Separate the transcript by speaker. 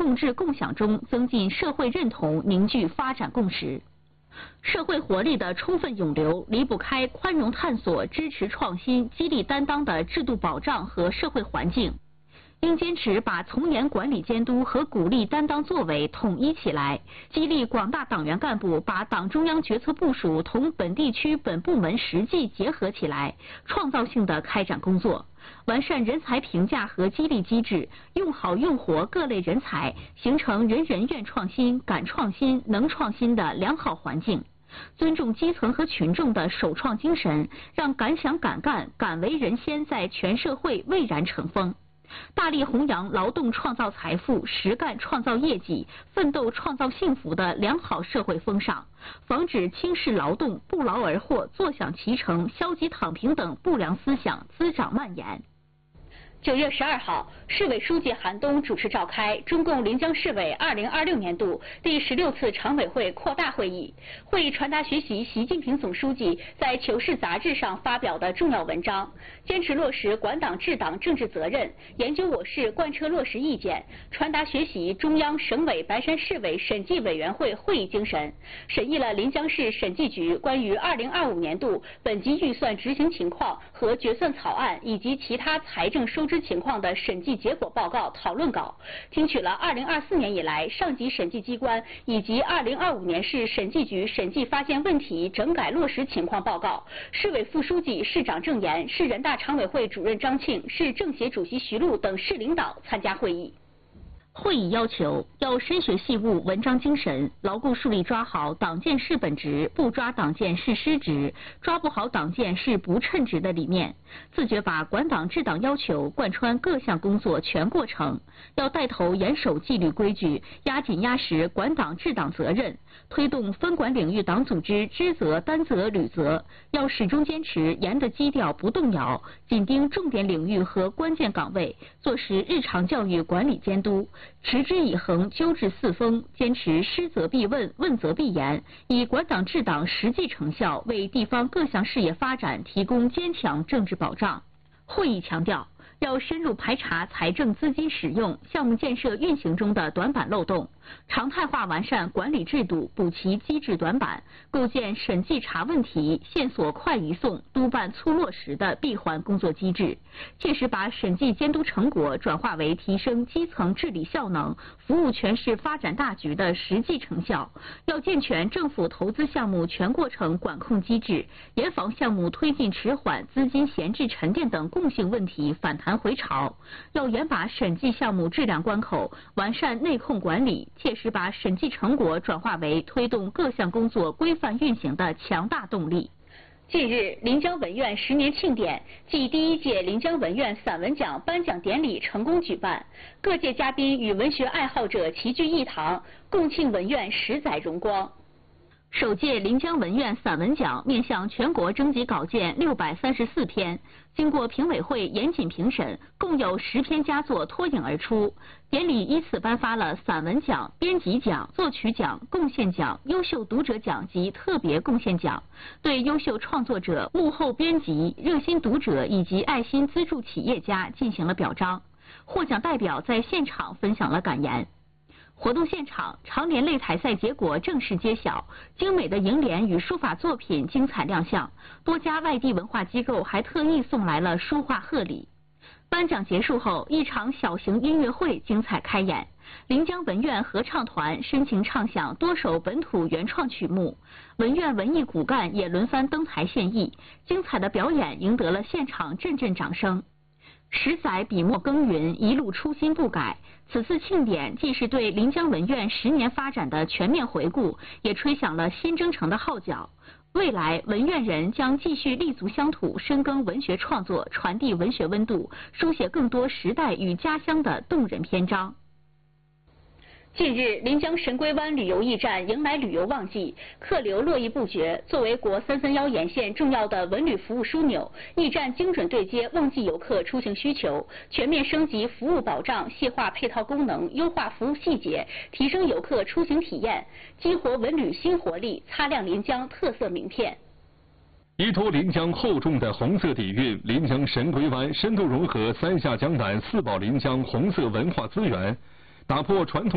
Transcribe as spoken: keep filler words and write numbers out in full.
Speaker 1: 众治共享中增进社会认同，凝聚发展共识。社会活力的充分涌流离不开宽容探索、支持创新、激励担当的制度保障和社会环境。应坚持把从严管理监督和鼓励担当作为统一起来，激励广大党员干部把党中央决策部署同本地区本部门实际结合起来，创造性的开展工作，完善人才评价和激励机制，用好用活各类人才，形成人人愿创新、敢创新、能创新的良好环境。尊重基层和群众的首创精神，让敢想敢干、敢为人先在全社会蔚然成风。大力弘扬劳动创造财富、实干创造业绩、奋斗创造幸福的良好社会风尚，防止轻视劳动、不劳而获、坐享其成、消极躺平等不良思想滋长蔓延。九月十二号，市委书记韩东主持召开中共临江市委二零二六年度第十六次常委会扩大会议。会议传达学习习近平总书记在《求是》杂志上发表的重要文章，坚持落实管党治党政治责任，研究我市贯彻落实意见，传达学习中央、省委、白山市委审计委员会会议精神，审议了临江市审计局关于二零二五年度本级预算执行情况和决算草案以及其他财政收支情况的审计结果报告讨论稿，听取了二零二四年以来上级审计机关以及二零二五年市审计局审计发现问题整改落实情况报告。市委副书记、市长郑岩、市人大常委会主任张庆、市政协主席徐璐等市领导参加会议。会议要求要深学细悟文章精神，牢固树立抓好党建是本职，不抓党建是失职，抓不好党建是不称职的理念，自觉把管党治党要求贯穿各项工作全过程，要带头严守纪律规矩，压紧压实管党治党责任，推动分管领域党组织知责担责履责，要始终坚持严的基调不动摇，紧盯重点领域和关键岗位，做实日常教育管理监督，持之以恒，纠治四风，坚持施责必问，问责必严，以管党治党实际成效为地方各项事业发展提供坚强政治保障。会议强调，要深入排查财政资金使用、项目建设运行中的短板漏洞，常态化完善管理制度，补齐机制短板，构建审计查问题、线索快移送、督办促落实的闭环工作机制，切实把审计监督成果转化为提升基层治理效能、服务全市发展大局的实际成效。要健全政府投资项目全过程管控机制，严防项目推进迟缓、资金闲置沉淀等共性问题反弹回潮。要严把审计项目质量关口，完善内控管理，切实把审计成果转化为推动各项工作规范运行的强大动力。近日，临江文苑十年庆典暨第一届临江文苑散文奖颁奖典礼成功举办，各界嘉宾与文学爱好者齐聚一堂，共庆文苑十载荣光。首届临江文苑散文奖面向全国征集稿件六百三十四篇，经过评委会严谨评审，共有十篇佳作脱颖而出。典礼依次颁发了散文奖、编辑奖、作曲奖、贡献奖、优秀读者奖及特别贡献奖，对优秀创作者、幕后编辑、热心读者以及爱心资助企业家进行了表彰。获奖代表在现场分享了感言。活动现场，长联擂台赛结果正式揭晓，精美的楹联与书法作品精彩亮相，多家外地文化机构还特意送来了书画贺礼。颁奖结束后，一场小型音乐会精彩开演，临江文苑合唱团深情唱响多首本土原创曲目，文苑文艺骨干也轮番登台献艺，精彩的表演赢得了现场阵阵掌声。十载笔墨耕耘，一路初心不改。此次庆典既是对临江文苑十年发展的全面回顾，也吹响了新征程的号角。未来，文苑人将继续立足乡土，深耕文学创作，传递文学温度，书写更多时代与家乡的动人篇章。近日，临江神龟湾旅游驿站迎来旅游旺季，客流络绎不绝。作为国三三幺沿线重要的文旅服务枢纽，驿站精准对接旺季游客出行需求，全面升级服务保障，细化配套功能，优化服务细节，提升游客出行体验，激活文旅新活力，擦亮临江特色名片。
Speaker 2: 依托临江厚重的红色底蕴，临江神龟湾深度融合三峡江南四宝临江红色文化资源，打破传统